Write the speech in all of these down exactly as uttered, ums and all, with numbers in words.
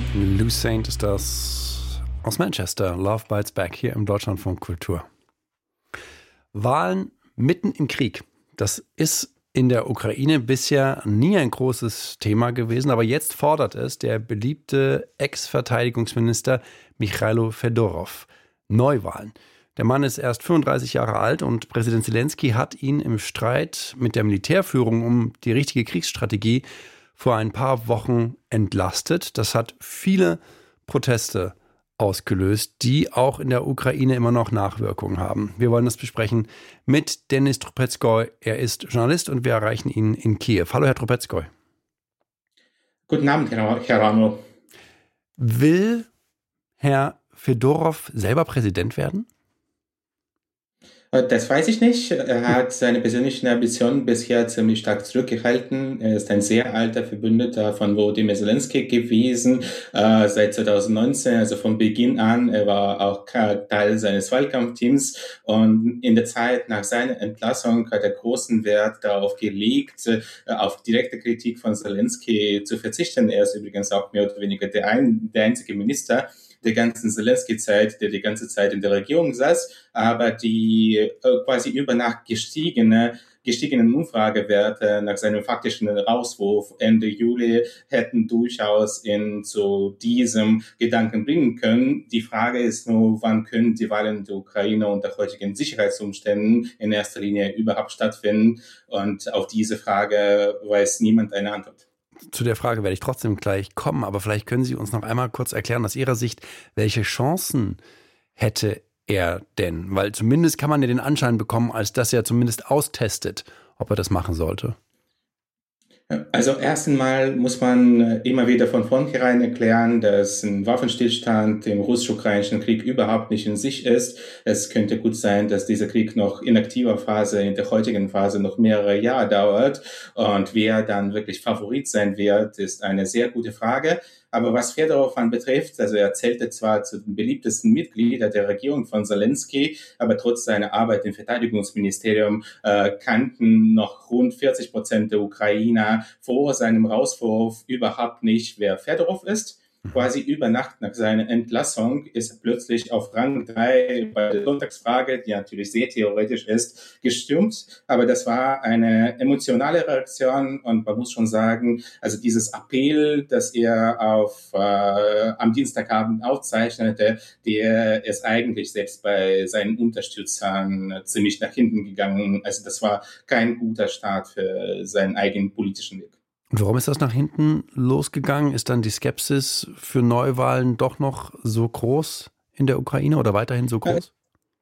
Lou Saint ist das aus Manchester. Love Bites Back hier im Deutschlandfunk Kultur. Wahlen mitten im Krieg. Das ist in der Ukraine bisher nie ein großes Thema gewesen, aber jetzt fordert es der beliebte Ex-Verteidigungsminister Michailo Fedorov. Neuwahlen. Der Mann ist erst fünfunddreißig Jahre alt und Präsident Selenskyj hat ihn im Streit mit der Militärführung um die richtige Kriegsstrategie vor ein paar Wochen entlastet. Das hat viele Proteste ausgelöst, die auch in der Ukraine immer noch Nachwirkungen haben. Wir wollen das besprechen mit Denis Trubetskoy. Er ist Journalist und wir erreichen ihn in Kiew. Hallo, Herr Trubetskoy. Guten Abend, Herr Ramo. Will Herr Fedorov selber Präsident werden? Das weiß ich nicht. Er hat seine persönlichen Ambitionen bisher ziemlich stark zurückgehalten. Er ist ein sehr alter Verbündeter von Volodymyr Selenskyj gewesen, äh, seit zweitausendneunzehn, also von Beginn an. Er war auch Teil seines Wahlkampfteams und in der Zeit nach seiner Entlassung hat er großen Wert darauf gelegt, äh, auf direkte Kritik von Selenskyj zu verzichten. Er ist übrigens auch mehr oder weniger der, ein, der einzige Minister der ganzen Selenskyj-Zeit, der die ganze Zeit in der Regierung saß, aber die äh, quasi über Nacht gestiegene, gestiegenen Umfragewerte nach seinem faktischen Rauswurf Ende Juli hätten durchaus ihn zu diesem Gedanken bringen können. Die Frage ist nur, wann können die Wahlen in der Ukraine unter heutigen Sicherheitsumständen in erster Linie überhaupt stattfinden? Und auf diese Frage weiß niemand eine Antwort. Zu der Frage werde ich trotzdem gleich kommen, aber vielleicht können Sie uns noch einmal kurz erklären aus Ihrer Sicht, welche Chancen hätte er denn? Weil zumindest kann man ja den Anschein bekommen, als dass er zumindest austestet, ob er das machen sollte. Also erst einmal muss man immer wieder von vornherein erklären, dass ein Waffenstillstand im russisch-ukrainischen Krieg überhaupt nicht in sich ist. Es könnte gut sein, dass dieser Krieg noch in aktiver Phase, in der heutigen Phase noch mehrere Jahre dauert. Und wer dann wirklich Favorit sein wird, ist eine sehr gute Frage. Aber was Fedorov anbetrifft, also er zählte zwar zu den beliebtesten Mitgliedern der Regierung von Selenskyj, aber trotz seiner Arbeit im Verteidigungsministerium äh, kannten noch rund vierzig Prozent der Ukrainer vor seinem Rauswurf überhaupt nicht, wer Fedorov ist. Quasi über Nacht nach seiner Entlassung ist er plötzlich auf Rang drei bei der Sonntagsfrage, die natürlich sehr theoretisch ist, gestürmt. Aber das war eine emotionale Reaktion und man muss schon sagen, also dieses Appell, das er auf, äh, am Dienstagabend aufzeichnete, der ist eigentlich selbst bei seinen Unterstützern ziemlich nach hinten gegangen. Also das war kein guter Start für seinen eigenen politischen Weg. Und warum ist das nach hinten losgegangen? Ist dann die Skepsis für Neuwahlen doch noch so groß in der Ukraine oder weiterhin so groß?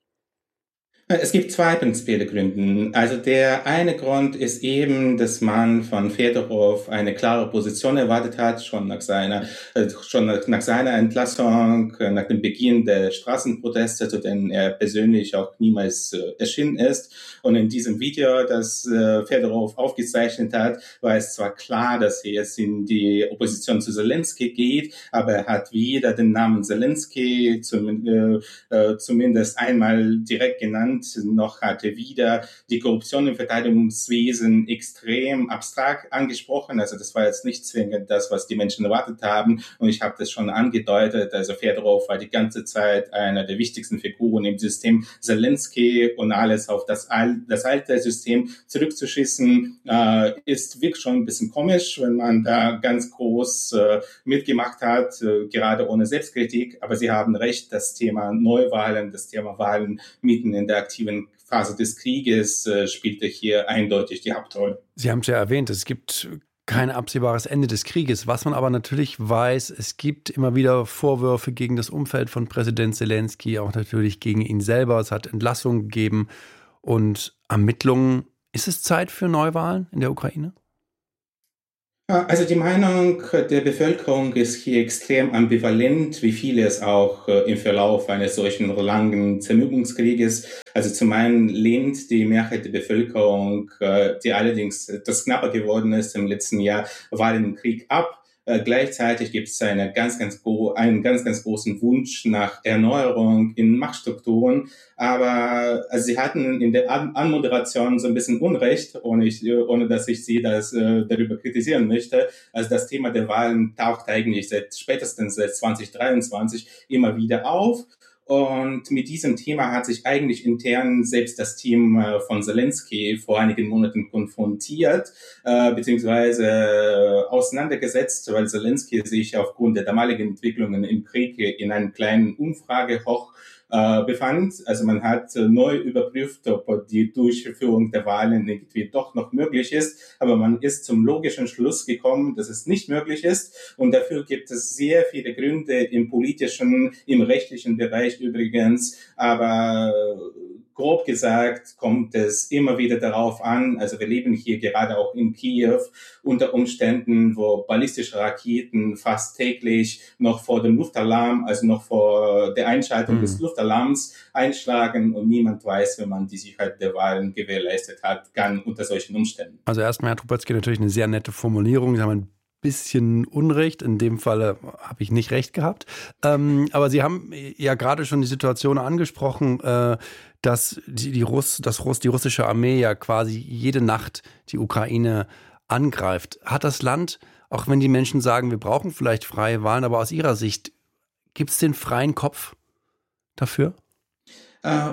Es gibt zwei prinzipielle Gründe. Also der eine Grund ist eben, dass man von Fedorov eine klare Position erwartet hat, schon nach seiner, äh, schon nach, nach seiner Entlassung, äh, nach dem Beginn der Straßenproteste, zu denen er persönlich auch niemals äh, erschienen ist. Und in diesem Video, das äh, Fedorov aufgezeichnet hat, war es zwar klar, dass er jetzt in die Opposition zu Selenskyj geht, aber er hat weder den Namen Selenskyj zum, äh, äh, zumindest einmal direkt genannt, noch hatte wieder die Korruption im Verteidigungswesen extrem abstrakt angesprochen. Also das war jetzt nicht zwingend das, was die Menschen erwartet haben. Und ich habe das schon angedeutet. Also Fedorov war die ganze Zeit einer der wichtigsten Figuren im System Selenskyj und alles auf das, Al- das alte System zurückzuschießen, äh, ist wirklich schon ein bisschen komisch, wenn man da ganz groß äh, mitgemacht hat, äh, gerade ohne Selbstkritik. Aber Sie haben recht, das Thema Neuwahlen, das Thema Wahlen mitten in der aktiven Phase des Krieges äh, spielte hier eindeutig die Hauptrolle. Sie haben es ja erwähnt, es gibt kein absehbares Ende des Krieges. Was man aber natürlich weiß, es gibt immer wieder Vorwürfe gegen das Umfeld von Präsident Selenskyj, auch natürlich gegen ihn selber. Es hat Entlassungen gegeben und Ermittlungen. Ist es Zeit für Neuwahlen in der Ukraine? Also die Meinung der Bevölkerung ist hier extrem ambivalent, wie viele es auch äh, im Verlauf eines solchen langen Zermürbungskrieges. Also zum einen lehnt die Mehrheit der Bevölkerung, äh, die allerdings das knapper geworden ist im letzten Jahr, Wahlen im Krieg ab. Äh, gleichzeitig gibt es eine ganz, ganz gro- einen ganz, ganz großen Wunsch nach Erneuerung in Machtstrukturen. Aber also sie hatten in der An- Anmoderation so ein bisschen Unrecht, ohne, ich, ohne dass ich sie das äh, darüber kritisieren möchte. Also das Thema der Wahlen taucht eigentlich seit spätestens seit zwanzig dreiundzwanzig immer wieder auf. Und mit diesem Thema hat sich eigentlich intern selbst das Team äh, von Zelensky vor einigen Monaten konfrontiert, äh, beziehungsweise äh, auseinandergesetzt, weil Zelensky sich aufgrund der damaligen Entwicklungen im Krieg in einem kleinen Umfragehoch äh, befand. Also man hat äh, neu überprüft, ob die Durchführung der Wahlen irgendwie doch noch möglich ist, aber man ist zum logischen Schluss gekommen, dass es nicht möglich ist, und dafür gibt es sehr viele Gründe im politischen, im rechtlichen Bereich übrigens, aber grob gesagt kommt es immer wieder darauf an, also wir leben hier gerade auch in Kiew unter Umständen, wo ballistische Raketen fast täglich noch vor dem Luftalarm, also noch vor der Einschaltung mhm. des Luftalarms einschlagen, und niemand weiß, wenn man die Sicherheit der Wahlen gewährleistet hat, kann unter solchen Umständen. Also erstmal, Herr Trubezkij, natürlich eine sehr nette Formulierung. Sie haben ein bisschen Unrecht. In dem Fall habe ich nicht recht gehabt. Ähm, aber Sie haben ja gerade schon die Situation angesprochen, äh, dass die, die, Russ, das Russ, die russische Armee ja quasi jede Nacht die Ukraine angreift. Hat das Land, auch wenn die Menschen sagen, wir brauchen vielleicht freie Wahlen, aber aus Ihrer Sicht, gibt es den freien Kopf dafür? Äh,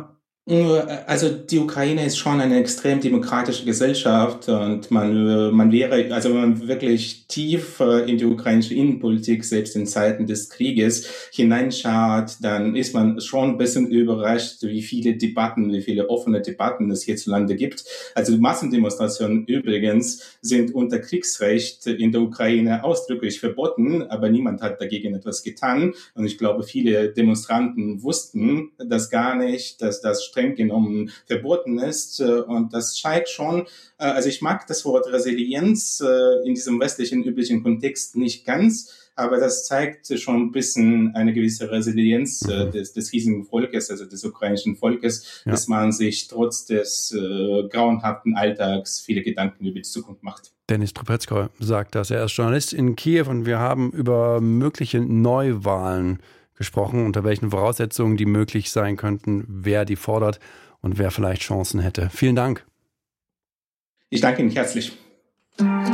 Also die Ukraine ist schon eine extrem demokratische Gesellschaft, und man, man wäre, also wenn man wirklich tief in die ukrainische Innenpolitik, selbst in Zeiten des Krieges, hineinschaut, dann ist man schon ein bisschen überrascht, wie viele Debatten, wie viele offene Debatten es hierzulande gibt. Also Massendemonstrationen übrigens sind unter Kriegsrecht in der Ukraine ausdrücklich verboten, aber niemand hat dagegen etwas getan. Und ich glaube, viele Demonstranten wussten das gar nicht, dass das streng genommen verboten ist. Und das zeigt schon, also ich mag das Wort Resilienz in diesem westlichen üblichen Kontext nicht ganz, aber das zeigt schon ein bisschen eine gewisse Resilienz mhm. des, des riesigen Volkes, also des ukrainischen Volkes, ja. dass man sich trotz des äh, grauenhaften Alltags viele Gedanken über die Zukunft macht. Denis Trubezkij sagt das. Er ist Journalist in Kiew, und wir haben über mögliche Neuwahlen gesprochen, unter welchen Voraussetzungen die möglich sein könnten, wer die fordert und wer vielleicht Chancen hätte. Vielen Dank. Ich danke Ihnen herzlich.